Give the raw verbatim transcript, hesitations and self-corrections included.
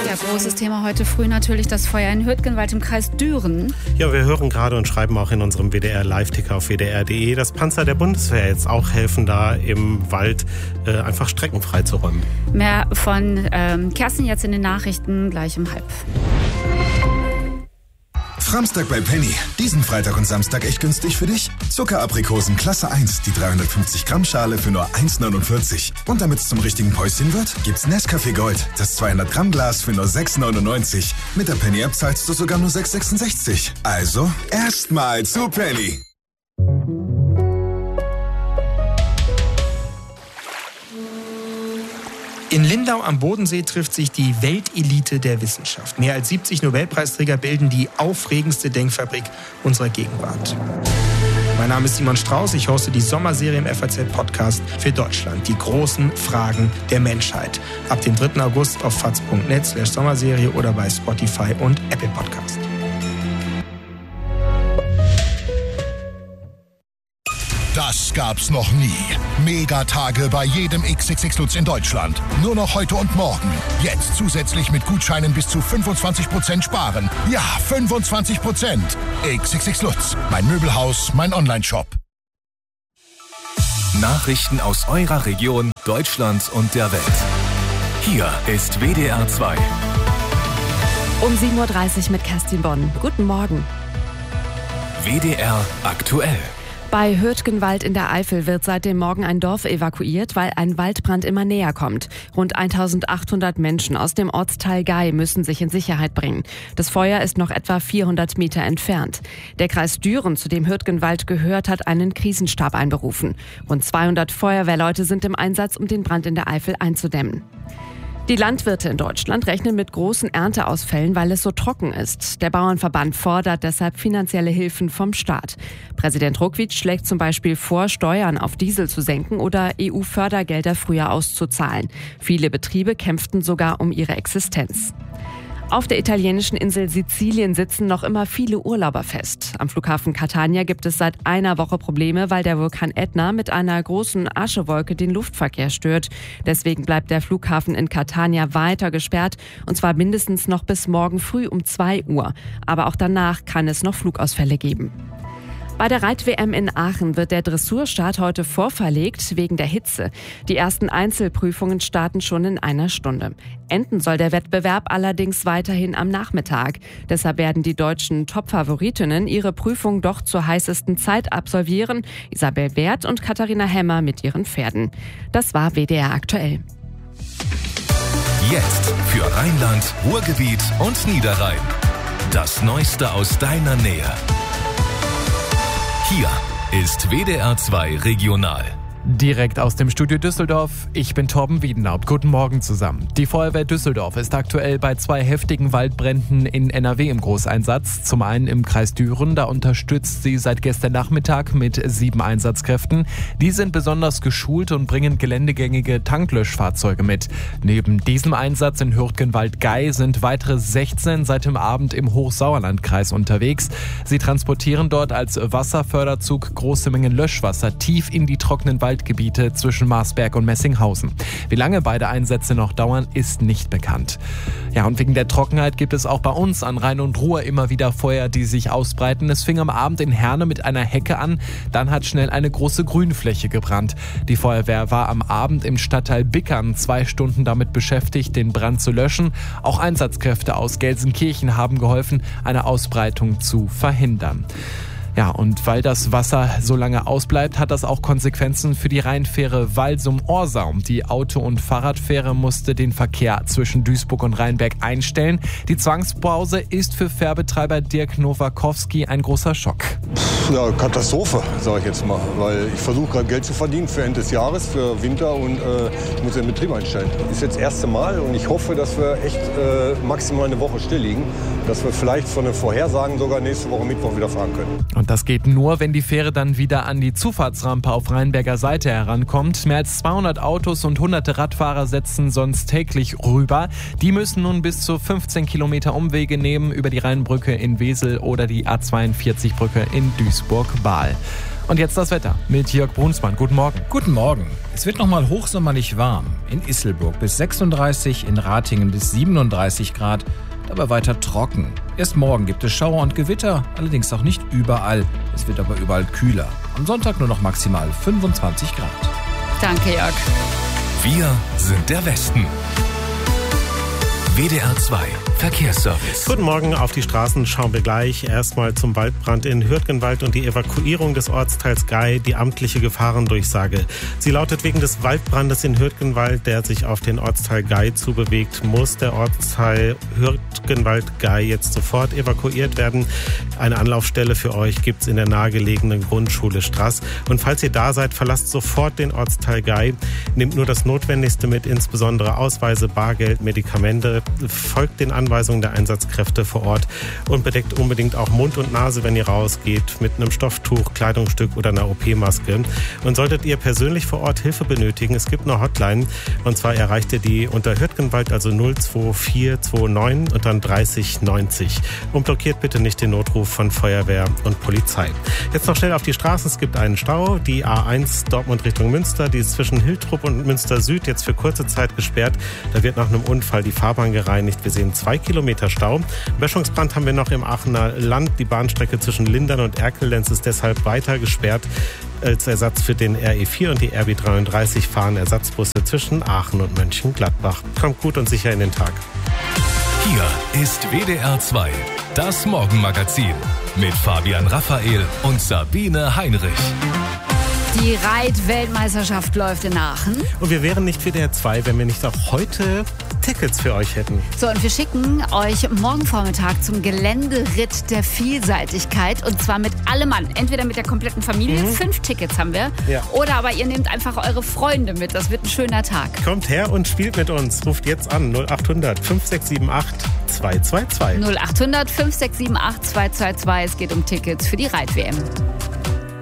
Ja, großes Thema heute früh natürlich das Feuer in Hürtgenwald im Kreis Düren. Ja, wir hören gerade und schreiben auch in unserem W D R-Live-Ticker auf w d r punkt d e, dass Panzer der Bundeswehr jetzt auch helfen, da im Wald äh, einfach Strecken freizuräumen. Mehr von ähm, Kerstin jetzt in den Nachrichten gleich um halb. Framstag bei Penny. Diesen Freitag und Samstag echt günstig für dich? Zuckeraprikosen Klasse eins, die dreihundertfünfzig Gramm Schale für nur eins neunundvierzig. Und damit es zum richtigen Päuschen wird, gibt's Nescafé Gold, das zweihundert Gramm Glas für nur sechs neunundneunzig. Mit der Penny App zahlst du sogar nur sechs sechsundsechzig. Also, erstmal zu Penny. In Lindau am Bodensee trifft sich die Weltelite der Wissenschaft. Mehr als siebzig Nobelpreisträger bilden die aufregendste Denkfabrik unserer Gegenwart. Mein Name ist Simon Strauß, ich hoste die Sommerserie im F A Z-Podcast für Deutschland. Die großen Fragen der Menschheit. Ab dem dritten August auf faz punkt net slash Sommerserie oder bei Spotify und Apple Podcast. Das gab's noch nie. Megatage bei jedem X X X Lutz in Deutschland. Nur noch heute und morgen. Jetzt zusätzlich mit Gutscheinen bis zu fünfundzwanzig Prozent sparen. Ja, fünfundzwanzig Prozent. X X X Lutz. Mein Möbelhaus, mein Onlineshop. Nachrichten aus eurer Region, Deutschland und der Welt. Hier ist W D R zwei. Um sieben Uhr dreißig mit Kerstin Bonn. Guten Morgen. W D R aktuell. Bei Hürtgenwald in der Eifel wird seit dem Morgen ein Dorf evakuiert, weil ein Waldbrand immer näher kommt. Rund eintausendachthundert Menschen aus dem Ortsteil Gei müssen sich in Sicherheit bringen. Das Feuer ist noch etwa vierhundert Meter entfernt. Der Kreis Düren, zu dem Hürtgenwald gehört, hat einen Krisenstab einberufen. Rund zweihundert Feuerwehrleute sind im Einsatz, um den Brand in der Eifel einzudämmen. Die Landwirte in Deutschland rechnen mit großen Ernteausfällen, weil es so trocken ist. Der Bauernverband fordert deshalb finanzielle Hilfen vom Staat. Präsident Ruckwied schlägt zum Beispiel vor, Steuern auf Diesel zu senken oder E U-Fördergelder früher auszuzahlen. Viele Betriebe kämpften sogar um ihre Existenz. Auf der italienischen Insel Sizilien sitzen noch immer viele Urlauber fest. Am Flughafen Catania gibt es seit einer Woche Probleme, weil der Vulkan Etna mit einer großen Aschewolke den Luftverkehr stört. Deswegen bleibt der Flughafen in Catania weiter gesperrt, und zwar mindestens noch bis morgen früh um zwei Uhr. Aber auch danach kann es noch Flugausfälle geben. Bei der Reit-W M in Aachen wird der Dressurstart heute vorverlegt wegen der Hitze. Die ersten Einzelprüfungen starten schon in einer Stunde. Enden soll der Wettbewerb allerdings weiterhin am Nachmittag. Deshalb werden die deutschen Top-Favoritinnen ihre Prüfung doch zur heißesten Zeit absolvieren. Isabel Wert und Katharina Hemmer mit ihren Pferden. Das war W D R aktuell. Jetzt für Rheinland, Ruhrgebiet und Niederrhein. Das Neueste aus deiner Nähe. Hier ist W D R zwei Regional. Direkt aus dem Studio Düsseldorf, ich bin Torben Wiedenhaupt. Guten Morgen zusammen. Die Feuerwehr Düsseldorf ist aktuell bei zwei heftigen Waldbränden in N R W im Großeinsatz. Zum einen im Kreis Düren, da unterstützt sie seit gestern Nachmittag mit sieben Einsatzkräften. Die sind besonders geschult und bringen geländegängige Tanklöschfahrzeuge mit. Neben diesem Einsatz in Hürtgenwald-Gei sind weitere sechzehn seit dem Abend im Hochsauerlandkreis unterwegs. Sie transportieren dort als Wasserförderzug große Mengen Löschwasser tief in die trockenen Wald Gebiete zwischen Marsberg und Messinghausen. Wie lange beide Einsätze noch dauern, ist nicht bekannt. Ja, und wegen der Trockenheit gibt es auch bei uns an Rhein und Ruhr immer wieder Feuer, die sich ausbreiten. Es fing am Abend in Herne mit einer Hecke an, dann hat schnell eine große Grünfläche gebrannt. Die Feuerwehr war am Abend im Stadtteil Bickern zwei Stunden damit beschäftigt, den Brand zu löschen. Auch Einsatzkräfte aus Gelsenkirchen haben geholfen, eine Ausbreitung zu verhindern. Ja, und weil das Wasser so lange ausbleibt, hat das auch Konsequenzen für die Rheinfähre Walsum-Orsau. Die Auto- und Fahrradfähre musste den Verkehr zwischen Duisburg und Rheinberg einstellen. Die Zwangspause ist für Fährbetreiber Dirk Nowakowski ein großer Schock. Ja, Katastrophe, sage ich jetzt mal. Weil ich versuche gerade Geld zu verdienen für Ende des Jahres, für Winter und äh, ich muss den Betrieb einstellen. Das ist jetzt das erste Mal und ich hoffe, dass wir echt äh, maximal eine Woche still liegen. Dass wir vielleicht von den Vorhersagen sogar nächste Woche Mittwoch wieder fahren können. Und das geht nur, wenn die Fähre dann wieder an die Zufahrtsrampe auf Rheinberger Seite herankommt. Mehr als zweihundert Autos und hunderte Radfahrer setzen sonst täglich rüber. Die müssen nun bis zu fünfzehn Kilometer Umwege nehmen über die Rheinbrücke in Wesel oder die A zweiundvierzig Brücke in Duisburg-Bahl. Und jetzt das Wetter mit Jörg Brunsmann. Guten Morgen. Guten Morgen. Es wird nochmal hochsommerlich warm. In Isselburg bis sechsunddreißig, in Ratingen bis siebenunddreißig Grad, dabei weiter trocken. Erst morgen gibt es Schauer und Gewitter, allerdings auch nicht überall. Es wird aber überall kühler. Am Sonntag nur noch maximal fünfundzwanzig Grad. Danke, Jörg. Wir sind der Westen. W D R zwei Verkehrsservice. Guten Morgen, auf die Straßen schauen wir gleich. Erstmal zum Waldbrand in Hürtgenwald und die Evakuierung des Ortsteils Gei, die amtliche Gefahrendurchsage. Sie lautet: Wegen des Waldbrandes in Hürtgenwald, der sich auf den Ortsteil Gei zubewegt, muss der Ortsteil Hürtgenwald-Gei jetzt sofort evakuiert werden. Eine Anlaufstelle für euch gibt's in der nahegelegenen Grundschule Straß. Und falls ihr da seid, verlasst sofort den Ortsteil Gei. Nehmt nur das Notwendigste mit, insbesondere Ausweise, Bargeld, Medikamente. Folgt den Anweisungen der Einsatzkräfte vor Ort und bedeckt unbedingt auch Mund und Nase, wenn ihr rausgeht, mit einem Stofftuch, Kleidungsstück oder einer O P-Maske. Und solltet ihr persönlich vor Ort Hilfe benötigen, es gibt eine Hotline, und zwar erreicht ihr die unter Hürtgenwald, also null zwei vier zwei neun und dann dreißig neunzig. Und blockiert bitte nicht den Notruf von Feuerwehr und Polizei. Jetzt noch schnell auf die Straßen. Es gibt einen Stau, die A eins Dortmund Richtung Münster, die ist zwischen Hiltrup und Münster Süd jetzt für kurze Zeit gesperrt. Da wird nach einem Unfall die Fahrbahn gereinigt. Wir sehen zwei Kilometer Stau. Böschungsbrand haben wir noch im Aachener Land. Die Bahnstrecke zwischen Lindern und Erkelenz ist deshalb weiter gesperrt. Als Ersatz für den R E vier und die R B dreiunddreißig fahren Ersatzbusse zwischen Aachen und Mönchengladbach. Kommt gut und sicher in den Tag. Hier ist W D R zwei, das Morgenmagazin mit Fabian Raphael und Sabine Heinrich. Die Reit-Weltmeisterschaft läuft in Aachen. Und wir wären nicht W D R zwei, wenn wir nicht auch heute Tickets für euch hätten. So, und wir schicken euch morgen Vormittag zum Geländeritt der Vielseitigkeit. Und zwar mit allem Mann. Entweder mit der kompletten Familie, mhm. fünf Tickets haben wir. Ja. Oder aber ihr nehmt einfach eure Freunde mit. Das wird ein schöner Tag. Kommt her und spielt mit uns. Ruft jetzt an null acht hundert fünf sechs sieben acht zwei zwei zwei. null acht hundert fünf sechs sieben acht zwei zwei zwei. Es geht um Tickets für die Reit-W M.